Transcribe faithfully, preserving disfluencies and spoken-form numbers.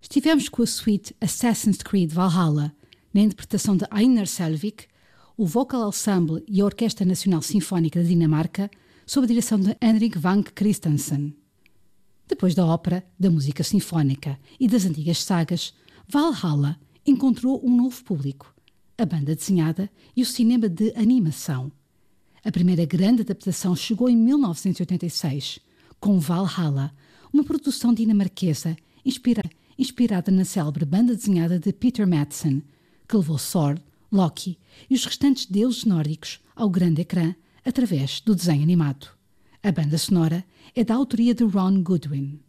Estivemos com a suite Assassin's Creed Valhalla, na interpretação de Einar Selvik, o Vocal Ensemble e a Orquestra Nacional Sinfónica da Dinamarca, sob a direção de Henrik Wank Christensen. Depois da ópera, da música sinfónica e das antigas sagas, Valhalla encontrou um novo público, a banda desenhada e o cinema de animação. A primeira grande adaptação chegou em mil novecentos e oitenta e seis, com Valhalla, uma produção dinamarquesa inspira- inspirada na célebre banda desenhada de Peter Madsen, que levou Thor, Loki e os restantes deuses nórdicos ao grande ecrã através do desenho animado. A banda sonora é da autoria de Ron Goodwin.